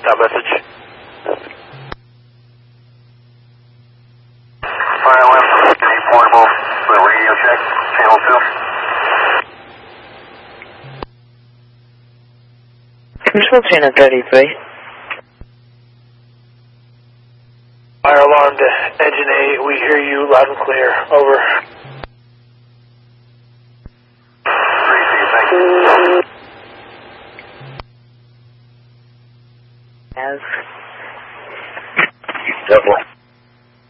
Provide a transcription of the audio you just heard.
stop message. Fire left, any portable, radio check, channel 2. Control channel 33. Fire alarm to engine 8, we hear you loud and clear, over.